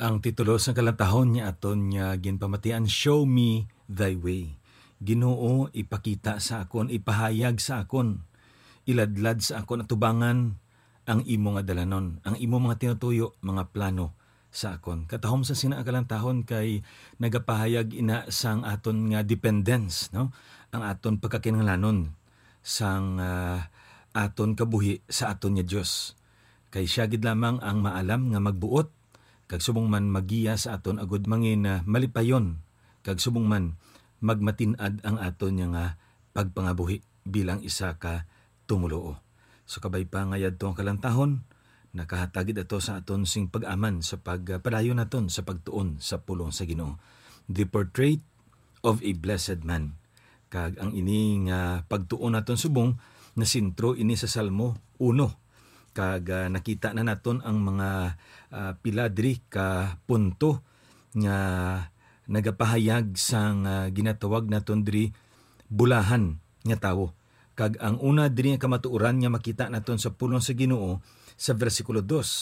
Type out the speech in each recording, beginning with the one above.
Ang titulo sa kalantahon niya aton niya ginpamatian, Show me thy way. Ginoo, ipakita sa akon, ipahayag sa akon, iladlad sa akon at tubangan ang imo nga dalanon, ang imo mga tinutuyo, mga plano sa akon. Katahom sa sina kalantahon kay nagapahayag ina sang aton nga dependence, no? Ang aton pagkakinahanglanon sang aton kabuhi sa aton nga Dios. Kay siya gid lamang ang maalam nga magbuot kag subong man magiya sa aton agud mangin malipayon kag subong man magmatin-ad ang aton nga pagpangabuhi bilang isa ka tumuloo. So kabay pa nga yadto ang kalantahon, nakahatagid ato sa aton sing pag-aman sa pagpadayon naton sa pagtuon sa pulong sa Ginoo. The Portrait of a Blessed Man. Kag ang ini nga pagtuon naton subong na sentro ini sa Salmo 1. Kag nakita na naton ang mga piladri ka punto nga nagapahayag sang ginatawag naton diri bulahan nga tawo. Kag ang una diri nga kamatuoran nga makita naton sa pulong sa Ginoo sa bersikulo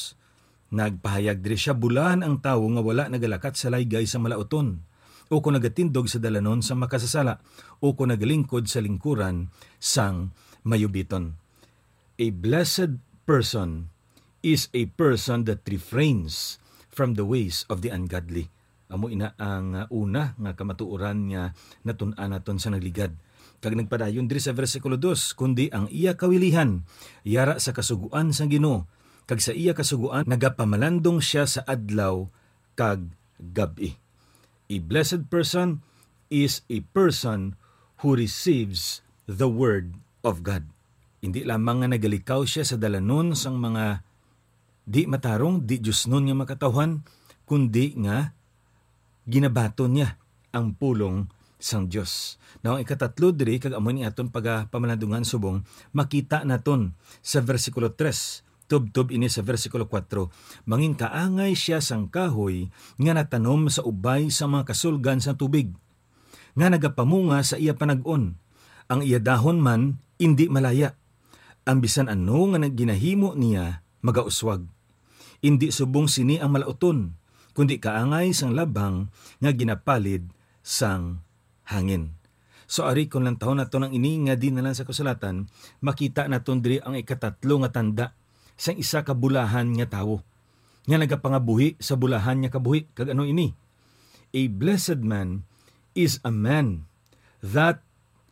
2. Nagpahayag diri siya, bulahan ang tawo nga wala nagalakat sa laygay sa malauton, o kung nagatindog sa dalanon sa makasasala, o kung nagalingkod sa lingkuran sang mayubiton. A blessed person is a person that refrains from the ways of the ungodly. Amo ina ang una nga kamatuoran nga natun-an naton sa nagligad. Kag nagpadayon diri sa bersikulo 2, kundi ang iya kawilihan yara sa kasuguan sang Ginoo, kag sa iya kasuguan nagapamalandong siya sa adlaw kag gabi. A blessed person is a person who receives the word of God. Hindi lamang nga nagalikaw siya sa dalanon sang mga di matarong, di Diyos nun nga makatawhan, kundi nga ginabaton niya ang pulong sang Diyos. Now, ang ikatatlo diri, kag amo ni aton pamalandungan subong, makita naton sa versikulo 3, tub-tub ini sa versikulo 4, mangin kaangay siya sang kahoy nga natanom sa ubay sa mga kasulgan sa tubig, nga nagapamunga sa iya panag-on. Ang iya dahon man, hindi malaya. Ang bisan ano nga ginahimo niya, magauswag. Hindi subong sini ang malauton, kundi kaangay sang labang nga ginapalid sang hangin. So ari kung lang taon nato ng ini nga din na lang sa kasulatan, makita naton diri ang ikatatlo nga tanda sang isa ka bulahan nga tawo nga nagapangabuhi sa bulahan nga kabuhi. Kag ano ini? A blessed man is a man that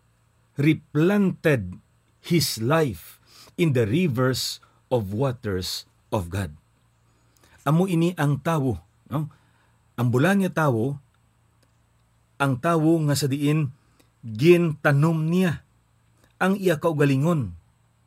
replanted his life in the rivers of waters of God. Amo ini ang tawo, no? Ang bulan nga tawo, ang tawo nga sa diin gintanom niya ang iya kaugalingon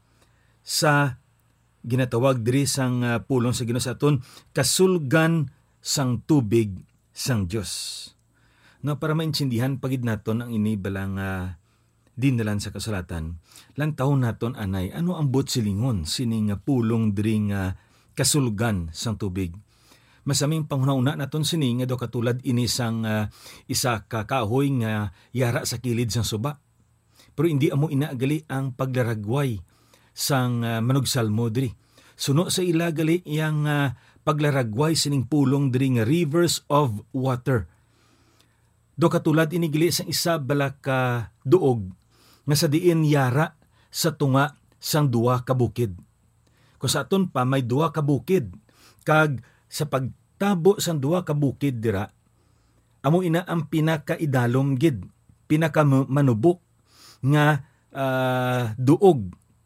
sa ginatawag diri sang pulong sa Ginoo sa aton, kasulgan sang tubig sang Dios. No, para maintindihan pagid naton ang ini balang dinalan sa kasulatan, lang taon naton anay ano ang silingon sining pulong diri nga kasulgan sang tubig. Masaming panghuna naton sini nga do katulad ini sang isa ka kahoy nga yara sa kilid sang suba. Pero hindi amo inaagali ang paglaragway sang manugsalmo diri. Suno sa ila gali yang paglaragway sining pulong diri nga rivers of water. Do katulad ini gali sang isa balak ka duog nga sa diin yara sa tunga sang duwa ka bukid. Kung sa aton pa may duwa ka bukid, kag sa pagtabo sang duwa ka bukid dira, amo ina ang pinakaidalom gid, pinakamanubok nga duog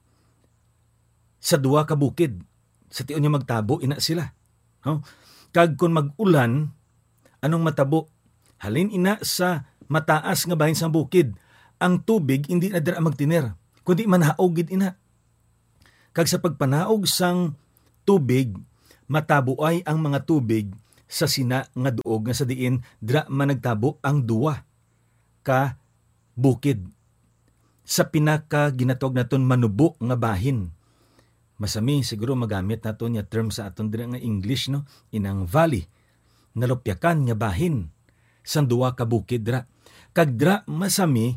sa duwa ka bukid. Sa tion niya magtabo ina sila. No? Kag kung mag-ulan, anong matabo? Halin ina sa mataas nga bahin sang bukid, ang tubig hindi na dira magtiner, kundi manhaog gid ina. Kag sa pagpanaog sang tubig, matabuay ang mga tubig sa sina nga duog nga sa diin dira man nagtabo ang duwa ka bukid. Sa pinaka ginatawag naton manubo nga bahin. Masami siguro magamit naton nga term sa aton dira nga English, no? Inang valley, nalupyakan nga bahin sang duwa ka bukid dira. Kag dira masami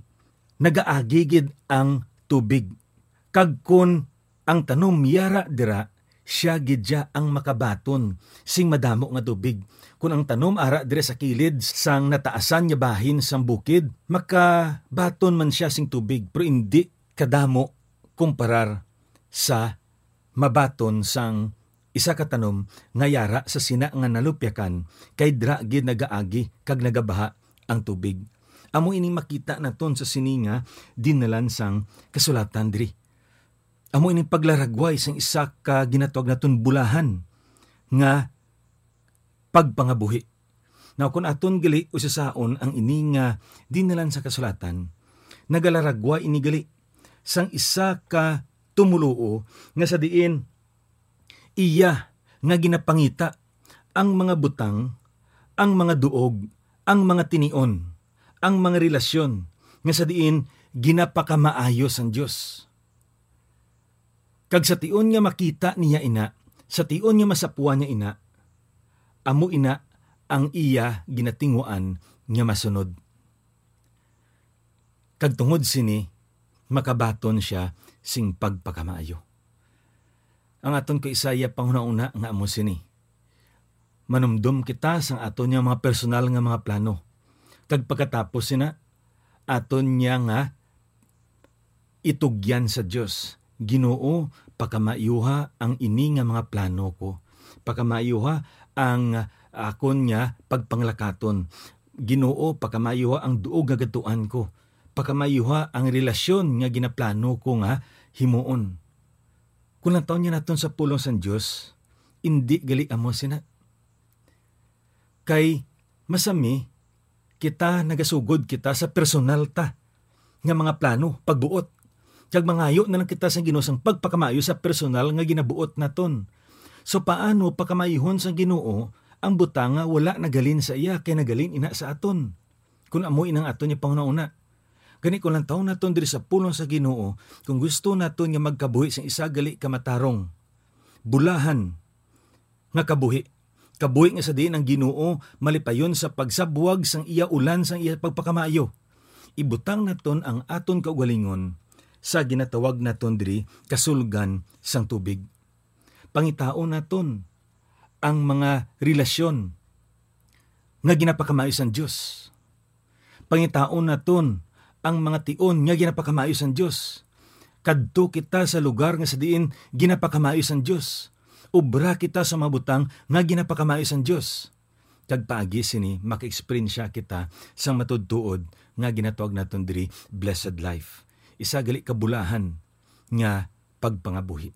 nagaagigid ang tubig. Kag kun ang tanom yara dira, siya gidya ang makabaton sing madamo nga tubig. Kung ang tanom ara dire sa kilid sang nataasan nga bahin sang bukid, makabaton man siya sing tubig, pero hindi kadamo kumparar sa mabaton sang isa ka tanom nga yara sa sina nga nalupyakan kay dra gid nagaagi kag nagabaha ang tubig. Amo ining makita naton sa sininga dinalan sang kasulatan diri. Amo ining paglaragway sang isa ka ginatawag naton bulahan nga pagpangabuhi. Now kung aton gali usasaon ang ini nga dinalan sa kasulatan, nagalaragway ini gali sang isa ka tumuluo nga sa diin iya nga ginapangita ang mga butang, ang mga duog, ang mga tinion, ang mga relasyon nga sa diin ginapakamaayos ang Dios. Kag sa tion nga makita niya ina, sa tion nga masapuan niya ina, amo ina ang iya ginatinguan nga masunod. Kag tungod sini, makabaton siya sing pagpakamaayo. Ang aton ko Isaya panghuna-una nga amo sini. Manumdum kita sang aton nga mga personal nga mga plano. Kag pagkatapos sina, aton niya nga itugyan sa Dios. Ginoo, pakamayuha ang ini nga mga plano ko. Pakamayuha ang akon niya pagpanglakaton. Ginoo, pakamayuha ang duog nga gatuan ko. Pakamayuha ang relasyon nga ginaplano ko nga himuon. Kung lang taon niya naton sa pulong sa Diyos, hindi gali amo sina. Kay masami, kita nagasugod kita sa personal ta nga mga plano, pagbuot. Kag mangayo na lang kita sa Ginoo sang pagpakamayo sa personal nga ginabuot naton. So paano pakamayuhon sa Ginoo ang butang nga wala nagalin sa iya kay nagalin ina sa aton? Kung amoy inang aton niya panghuna-una. Gani kung lang taon naton diri sa pulong sa Ginoo, kung gusto naton nga magkabuhi sa isa gali ka matarong, bulahan nga kabuhi. Kabuhi nga sa diin ang Ginoo malipayon sa pagsabuwag sang iya ulan sang iya pagpakamayo. Ibutang naton ang aton kaugalingon sa ginatawag naton diri kasulgan sang tubig. Pangitaon naton ang mga relasyon nga ginapakamayo sang Dios. Pangitaon naton ang mga tion nga ginapakamayo sang Dios. Kadto kita sa lugar nga sa diin ginapakamayo sang Dios. Obra kita sa mabutang nga ginapakamayo sang Dios. Kag paagi sini maka-experience kita sa matudtuod nga ginatawag naton diri blessed life. Isa gali kabulahan nga pagpangabuhi.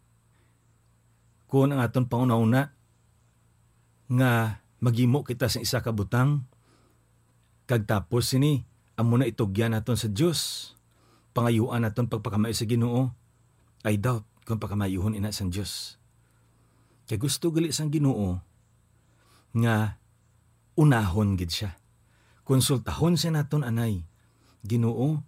Kung ang aton pangunauna nga magimo kita sa isa ka butang, kag tapos sini amo na itugyan naton sa Dios, pangayuan naton pagpakamayo sa Ginoo, I doubt kung pakamayuhon ina sang Dios. Kay gusto gali sang Ginoo nga unahon gid siya. Konsultahon siya naton anay, Ginoo,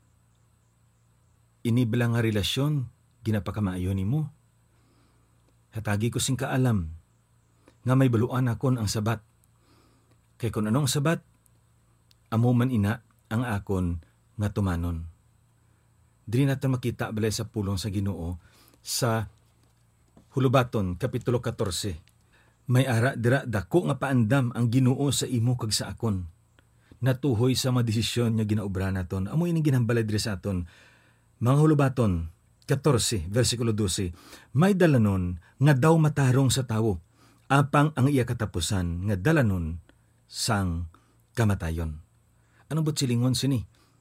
inibla nga relasyon ginapakamayo nimo. Hatagi ko sing kaalam nga may baluan akon ang sabat. Kay kung anong sabat, amo man ina ang akon nga tumanon. Diri natin makita balay sa pulong sa Ginoo sa Hulubaton, Kapitulo 14. May ara dira dako nga paandam ang Ginoo sa imo kag sa akon. Natuhoy sa mga desisyon nga ginaobra naton. Amo ining ginhambalay diri sa aton. Mga Hulubaton 14, versikulo 12, may dalanon nga daw matarong sa tawo, apang ang iya katapusan nga dalanon sang kamatayon. Ano ba't silingon sini?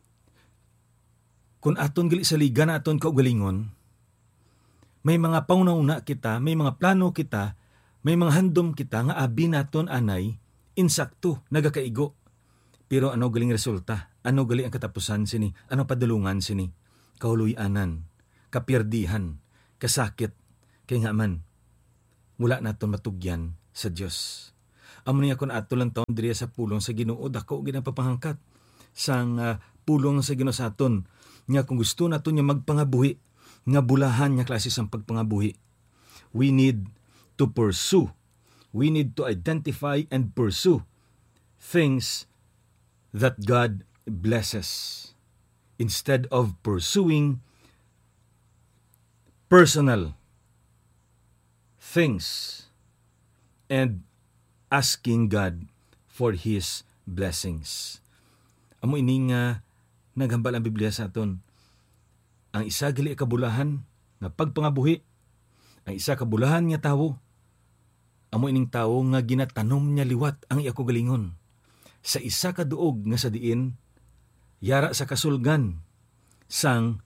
Kung aton gali sa liga na aton kaugalingon, may mga pauna-una kita, may mga plano kita, may mga handom kita nga abi naton anay, insakto, nagakaigo. Pero ano galing resulta? Ano gali ang katapusan sini? Ano padulungan sini? Kauluyanan, kapierdihan, kasakit, kay nga man, wala naton matugyan sa Dios. Amo niya kung ato lang taon diriya sa pulong sa Ginoo, dako ginapapangangkat sang pulong sa Ginoo sa aton, nga kung gusto naton nga magpangabuhi, nga bulahan nga klase sang pagpangabuhi, we need to pursue, we need to identify and pursue things that God blesses, instead of pursuing personal things and asking God for His blessings. Amo ini nga naghambal ang Biblia sa aton. Ang isa gali kabulahan nga pagpangabuhi, ang isa kabulahan nga tawo. Amo ining tawo nga ginatanom niya liwat ang iya kagalingon. Sa isa ka duog nga sa diin, yara sa kasulgan sang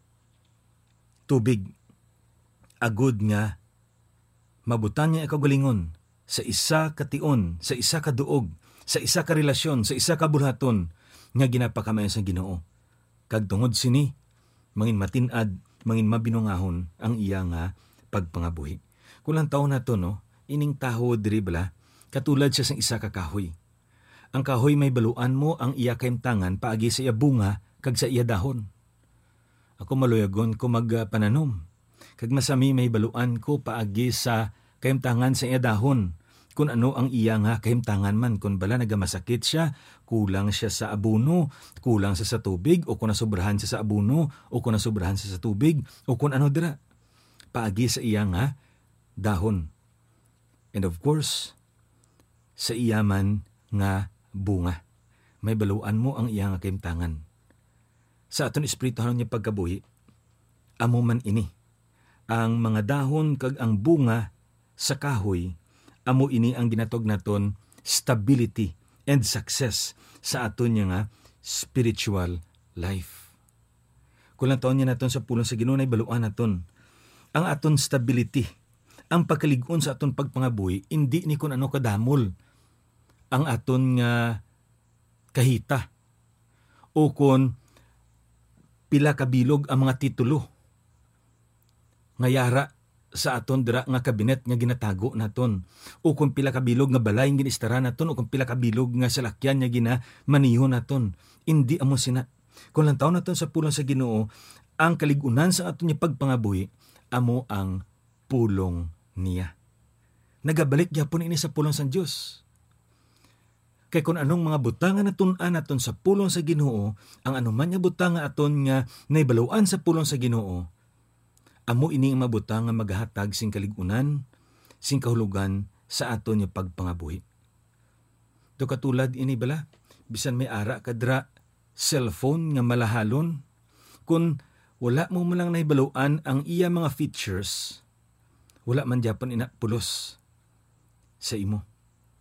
tubig. Agud nga mabutan niya kagalingon sa isa ka tion, sa isa ka duog, sa isa ka relasyon, sa isa ka bulhaton nga ginapakamayan sa Ginoo. Kag tungod sini, mangin matinad, mangin mabinungahon ang iya nga pagpangabuhi. Kulang taon na to, no? Ining taho diri bala, katulad siya sang isa ka kahoy. Ang kahoy may baluan mo ang iya kaimtangan paagi sa iya bunga kag sa iya dahon. Ako maluyagon ko magpananom. Kag masami may baluan ko paagi sa kaimtangan sa iya dahon. Kung ano ang iya nga kaimtangan man, kung bala nagamasakit siya, kulang siya sa abuno, kulang siya sa tubig, o kung nasubrahan siya sa abuno, o kung nasubrahan siya sa tubig, o kung ano dira. Paagi sa iya nga dahon. And of course, sa iya man nga bunga. May baluan mo ang iya nga kaimtangan. Sa aton espirituhanon niya pagkabuhi, amo man ini. Ang mga dahon kag ang bunga sa kahoy, amo ini ang ginatog naton stability and success sa aton niya nga spiritual life. Kulang taon niya naton sa pulong sa Ginoo nay baluan naton. Ang aton stability, ang pagkalig-on sa aton pagpangabuhi, hindi ni kun ano kadamol ang aton nga kahita o kun pila kabilog ang mga titulo nga yara sa aton dira nga kabinet nga ginatago naton, o kung pila kabilog nga balay nga ginistara naton, o kung pila kabilog nga salakyan nga ginamaniho naton. Hindi amo sina. Kung lang taon naton sa pulong sa Ginoo, ang kaligunan sa aton nga pagpangabuhi amo ang pulong niya. Nagabalik gyapon ini sa pulong sa Dios. Kay kung anong mga butangan natun-an naton sa pulong sa Ginoo, ang anuman nga butanga aton nga naibaluan sa pulong sa Ginoo, amo ini ang mabutang nga maghatag sing kaligunan, sing kahulugan sa aton nga pagpangabuhi. Do katulad ini bala, bisan may ara kadra cellphone nga malahalon, kung wala mo lang naibaluan ang iya mga features, wala man gyapon ina pulos sa imo.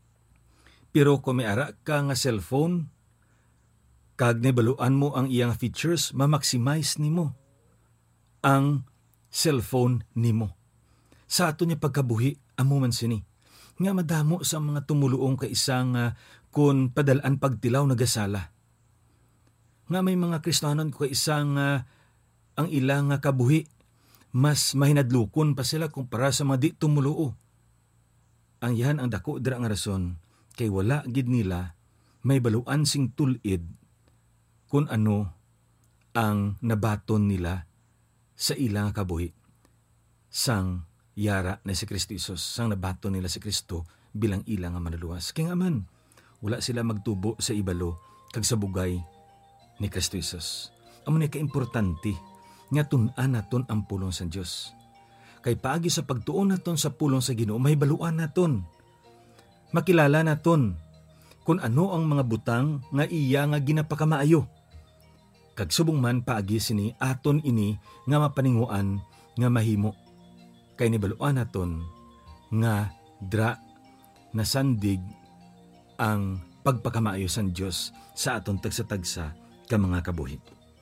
Pero kung may ara ka nga cellphone, kag naibaluan mo ang iyang features, ma-maximize nimo ang cellphone nimo. Sa ato niya pagkabuhi, amo man sini. Nga madamo sa mga tumuluong kaisang kun padalaan pagtilaw nagasala. Nga may mga Kristiyanon ko isang ang ilang kabuhi, mas mahinadlukon pa sila kumpara sa mga di tumuluo. Ang yan ang dako dira nga rason, kay wala gid nila may baluan sing tulid kung ano ang nabaton nila sa ilang kabuhi sang yara na si Kristo Isus, sang nabaton nila si Kristo bilang ilang nga manluwas. Kaya nga man, wala sila magtubo sa ibalo kag sa bugay ni Kristo Isus. Amo ni kaimportante nga tun-an naton ang pulong sa Dios. Kay paagi sa pagtuon naton sa pulong sa Ginoo, may baluan naton. Makilala naton kung ano ang mga butang nga iya nga ginapakamaayo. Kag subong man paagi sini aton ini nga mapaninguan nga mahimo. Kay nibaluan naton nga dra nasandig ang pagpakamaayo sang Dios sa aton tagsa-tagsa ka mga kabuhi.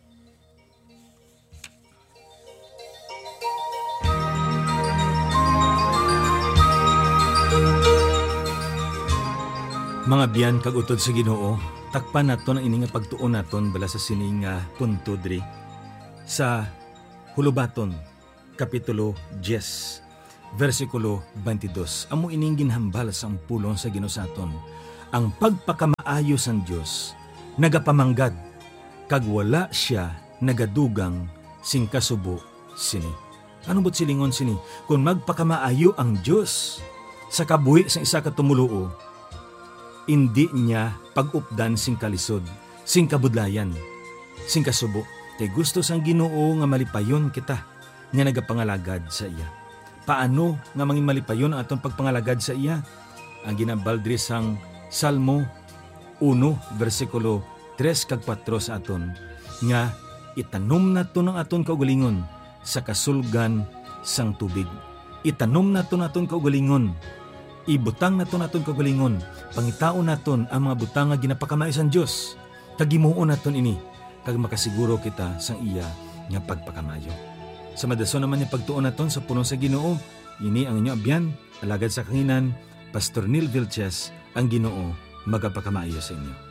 Mga biyan kag utod sa Ginoo, takpan naton ang ini nga pagtuon naton bala sa sining punto diri sa Hulubaton kapitulo 10 versikulo 22. Amo ining ginhambal sa pulong sa Ginoo sa aton. Ang pagpakamaayo sang Dios nagapamanggad kag wala siya nagadugang sing kasubo sini. Ano bot silingon sini? Kung magpakamaayo ang Dios sa kabuhi sa isa ka tumuluo, hindi niya pag-updan sing kalisod, sing kabudlayan, sing kasubo. Kay gusto sang Ginoo nga malipayon kita nga nagapangalagad sa iya. paano nga mangin malipayon ang aton pagpangalagad sa iya. Ang ginambal diri sang Salmo 1 versikulo 3 kag 4 sa aton nga itanom naton ang aton kaugalingon sa kasulgan sang tubig. Itanom naton aton kaugalingon. Ibutang naton aton kaugalingon. Pangitaon naton ang mga butang nga ginapakamayo sang Dios. Kagimuon naton ini kag makasiguro kita sang iya nga pagpakamayo. Sa madason naman ni pagtuon naton sa puno sa Ginoo, ini ang inyo abyan, alagad sa kanginan, Pastor Neil Vilches, ang Ginoo magapakamayo sa inyo.